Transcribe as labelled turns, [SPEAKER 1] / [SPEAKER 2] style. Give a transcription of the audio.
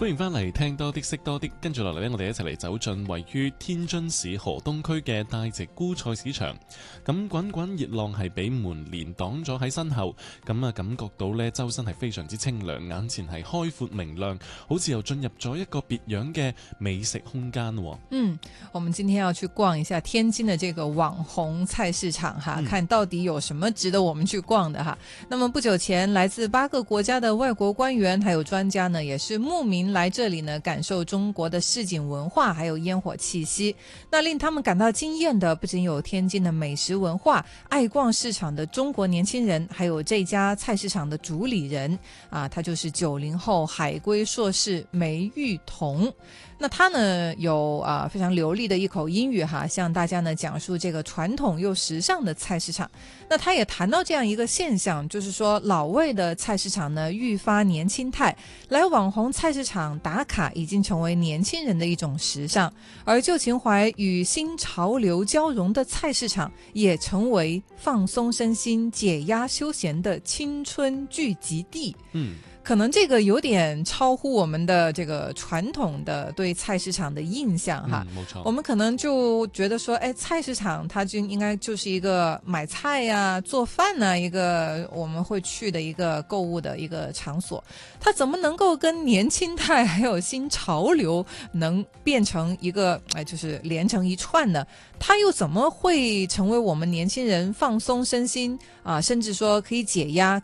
[SPEAKER 1] 歡迎翻嚟聽多啲識多啲，跟住落嚟呢，我哋一齊嚟走進位於天津市河東區嘅大直菇菜市場。咁滾滾熱浪係俾門簾擋咗喺身後，咁感覺到呢周身係非常之清涼，眼前係開闊明亮，好似又進入咗一個別樣嘅美食空間。
[SPEAKER 2] 我們今天要去逛一下天津的這個網紅菜市場哈，看到底有什麼值得我們去逛的哈。那麼不久前，來自8個國家的外國官員還有專家呢，也是慕名來這裡呢，感受中國的市井文化還有煙火氣息。那令他們感到驚艷的不僅有天津的美食文化，愛逛市場的中國年輕人，還有這家菜市場的主理人啊，他就是90後海歸碩士梅玉彤。那他呢有非常流利的一口英語哈，向大家呢講述這個傳統又時尚的菜市場。那他也談到這樣一個現象，就是說老味的菜市場呢愈發年輕態，來網紅菜市場打卡已經成為年輕人的一種時尚，而舊情懷與新潮流交融的菜市場也成為放鬆身心、解壓休閒的青春聚集地。可能這個有點超乎我們的這個傳統的對菜市場的印象哈，
[SPEAKER 1] 冇錯。
[SPEAKER 2] 我們可能就覺得說，菜市場它就應該就是一個買菜呀、做飯啊，一個我們會去的一個購物的一個場所。它怎麼能夠跟年輕態還有新潮流能變成一個就是連成一串呢？它又怎麼會成為我們年輕人放鬆身心啊，甚至說可以解壓？